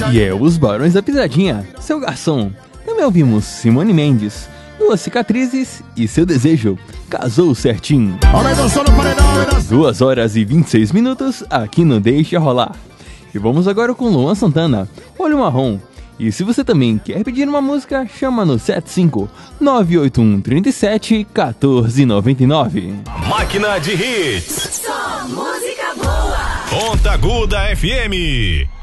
E é os Barões da Pisadinha, seu garçom. Também ouvimos Simone Mendes, Duas Cicatrizes e Seu Desejo, Casou Certinho. 2 horas e 26 minutos aqui no Deixa Rolar. E vamos agora com Luan Santana, Olho Marrom. E se você também quer pedir uma música, chama no 75-981 37 1499. Máquina de Hits. Só música boa. Ponta Aguda FM.